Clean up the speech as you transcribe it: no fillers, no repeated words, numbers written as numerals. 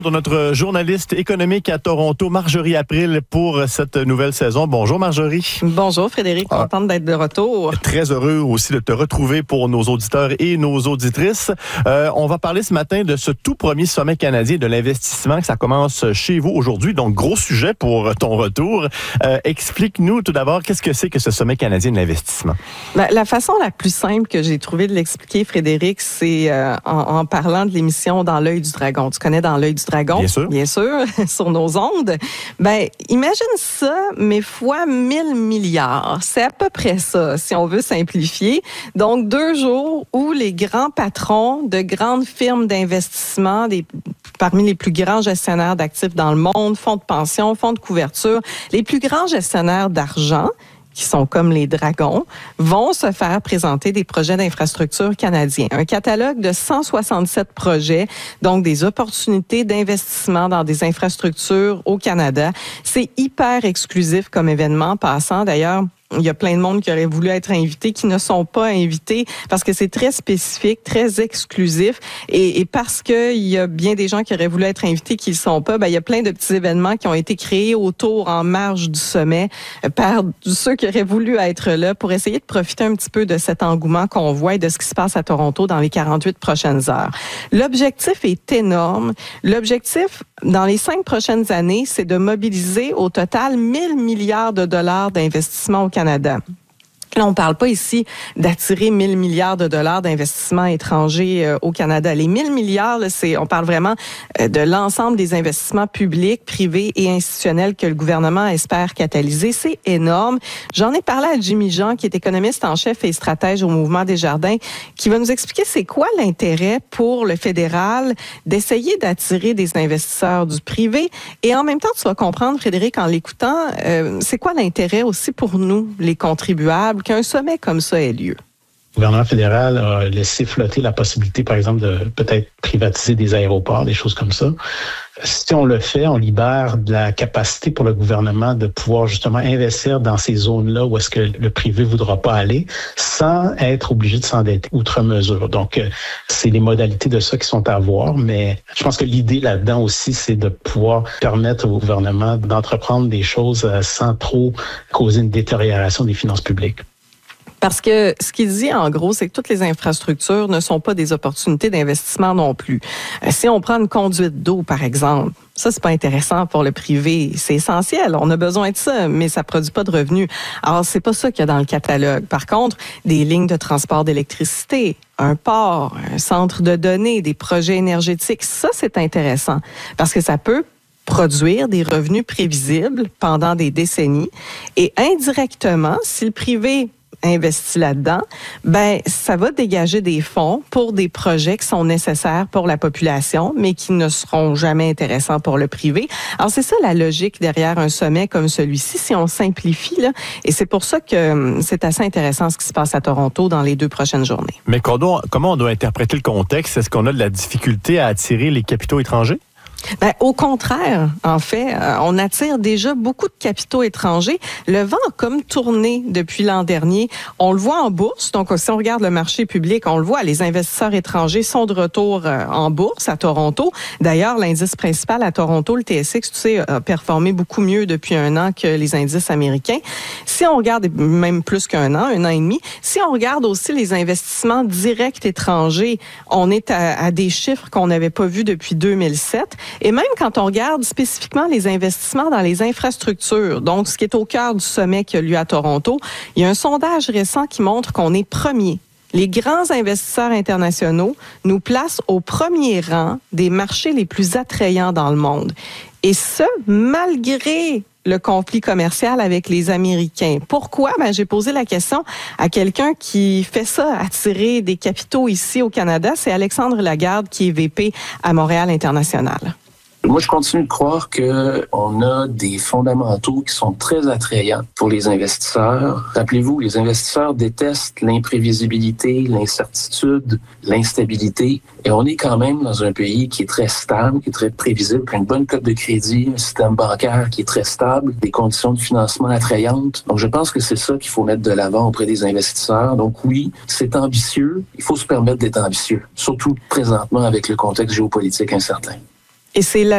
Notre journaliste économique à Toronto, Marjorie April, pour cette nouvelle saison. Bonjour Marjorie. Bonjour Frédéric, contente d'être de retour. Très heureux aussi de te retrouver pour nos auditeurs et nos auditrices. On va parler ce matin de ce tout premier sommet canadien de l'investissement que ça commence chez vous aujourd'hui. Donc, gros sujet pour ton retour. Explique-nous tout d'abord, qu'est-ce que c'est que ce sommet canadien de l'investissement? La façon la plus simple que j'ai trouvé de l'expliquer, Frédéric, c'est en parlant de l'émission Dans l'œil du dragon. Tu connais Dans l'œil du dragon? Bien sûr, sur nos ondes. Imagine ça, mais fois 1000 milliards. C'est à peu près ça, si on veut simplifier. Donc, 2 jours où les grands patrons de grandes firmes d'investissement, parmi les plus grands gestionnaires d'actifs dans le monde, fonds de pension, fonds de couverture, les plus grands gestionnaires d'argent, qui sont comme les dragons, vont se faire présenter des projets d'infrastructure canadiens. Un catalogue de 167 projets, donc des opportunités d'investissement dans des infrastructures au Canada. C'est hyper exclusif comme événement passant. D'ailleurs, il y a plein de monde qui aurait voulu être invité, qui ne sont pas invités parce que c'est très spécifique, très exclusif. Et parce qu'il y a bien des gens qui auraient voulu être invités qui ne le sont pas, il y a plein de petits événements qui ont été créés autour, en marge du sommet, par ceux qui auraient voulu être là pour essayer de profiter un petit peu de cet engouement qu'on voit et de ce qui se passe à Toronto dans les 48 prochaines heures. L'objectif est énorme. L'objectif, dans les 5 prochaines années, c'est de mobiliser au total 1000 milliards de dollars d'investissement au Canada. Là, on parle pas ici d'attirer 1000 milliards de dollars d'investissements étrangers au Canada. Les 1000 milliards, là, on parle vraiment de l'ensemble des investissements publics, privés et institutionnels que le gouvernement espère catalyser. C'est énorme. J'en ai parlé à Jimmy Jean, qui est économiste en chef et stratège au Mouvement Desjardins, qui va nous expliquer c'est quoi l'intérêt pour le fédéral d'essayer d'attirer des investisseurs du privé. Et en même temps, tu vas comprendre, Frédéric, en l'écoutant, c'est quoi l'intérêt aussi pour nous, les contribuables, qu'un sommet comme ça ait lieu? Le gouvernement fédéral a laissé flotter la possibilité, par exemple, de peut-être privatiser des aéroports, des choses comme ça. Si on le fait, on libère de la capacité pour le gouvernement de pouvoir justement investir dans ces zones-là où est-ce que le privé ne voudra pas aller sans être obligé de s'endetter outre mesure. Donc, c'est les modalités de ça qui sont à voir, mais je pense que l'idée là-dedans aussi, c'est de pouvoir permettre au gouvernement d'entreprendre des choses sans trop causer une détérioration des finances publiques. Parce que ce qu'il dit, en gros, c'est que toutes les infrastructures ne sont pas des opportunités d'investissement non plus. Si on prend une conduite d'eau, par exemple, ça, c'est pas intéressant pour le privé. C'est essentiel. On a besoin de ça, mais ça produit pas de revenus. Alors, c'est pas ça qu'il y a dans le catalogue. Par contre, des lignes de transport d'électricité, un port, un centre de données, des projets énergétiques, ça, c'est intéressant. Parce que ça peut produire des revenus prévisibles pendant des décennies. Et indirectement, si le privé investi là-dedans, ça va dégager des fonds pour des projets qui sont nécessaires pour la population, mais qui ne seront jamais intéressants pour le privé. Alors, c'est ça la logique derrière un sommet comme celui-ci, si on simplifie, là. Et c'est pour ça que c'est assez intéressant ce qui se passe à Toronto dans les 2 prochaines journées. Mais comment on doit interpréter le contexte? Est-ce qu'on a de la difficulté à attirer les capitaux étrangers? Au contraire, en fait, on attire déjà beaucoup de capitaux étrangers. Le vent a comme tourné depuis l'an dernier. On le voit en bourse. Donc, si on regarde le marché public, on le voit, les investisseurs étrangers sont de retour en bourse à Toronto. D'ailleurs, l'indice principal à Toronto, le TSX, tu sais, a performé beaucoup mieux depuis 1 an que les indices américains. Si on regarde, même plus qu'1 an, 1 an et demi, si on regarde aussi les investissements directs étrangers, on est à des chiffres qu'on n'avait pas vus depuis 2007. Et même quand on regarde spécifiquement les investissements dans les infrastructures, donc ce qui est au cœur du sommet qui a lieu à Toronto, il y a un sondage récent qui montre qu'on est premier. Les grands investisseurs internationaux nous placent au premier rang des marchés les plus attrayants dans le monde. Et ce, malgré le conflit commercial avec les Américains. Pourquoi? J'ai posé la question à quelqu'un qui fait ça, attirer des capitaux ici au Canada. C'est Alexandre Lagarde, qui est VP à Montréal International. Moi, je continue de croire qu'on a des fondamentaux qui sont très attrayants pour les investisseurs. Rappelez-vous, les investisseurs détestent l'imprévisibilité, l'incertitude, l'instabilité. Et on est quand même dans un pays qui est très stable, qui est très prévisible, qui a une bonne cote de crédit, un système bancaire qui est très stable, des conditions de financement attrayantes. Donc, je pense que c'est ça qu'il faut mettre de l'avant auprès des investisseurs. Donc oui, c'est ambitieux. Il faut se permettre d'être ambitieux, surtout présentement avec le contexte géopolitique incertain. Et c'est